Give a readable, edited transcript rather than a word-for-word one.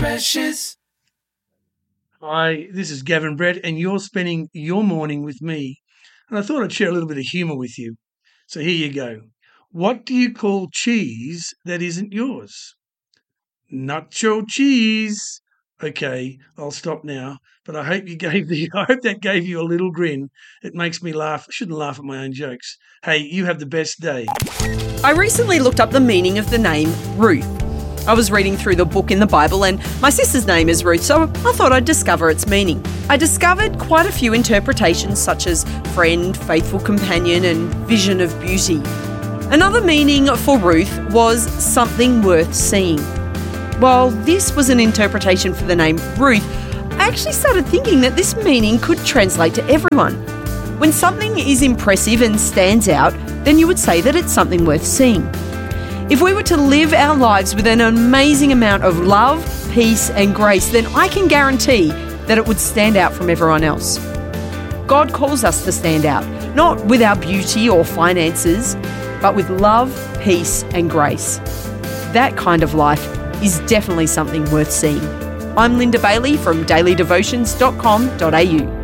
Precious. Hi, this is Gavin Brett, and you're spending your morning with me. And I thought I'd share a little bit of humour with you. So here you go. What do you call cheese that isn't yours? Nacho cheese. Okay, I'll stop now. But I hope I hope that gave you a little grin. It makes me laugh. I shouldn't laugh at my own jokes. Hey, you have the best day. I recently looked up the meaning of the name Ruth. I was reading through the book in the Bible and my sister's name is Ruth, so I thought I'd discover its meaning. I discovered quite a few interpretations such as friend, faithful companion and vision of beauty. Another meaning for Ruth was something worth seeing. While this was an interpretation for the name Ruth, I actually started thinking that this meaning could translate to everyone. When something is impressive and stands out, then you would say that it's something worth seeing. If we were to live our lives with an amazing amount of love, peace and grace, then I can guarantee that it would stand out from everyone else. God calls us to stand out, not with our beauty or finances, but with love, peace and grace. That kind of life is definitely something worth seeing. I'm Linda Bailey from dailydevotions.com.au.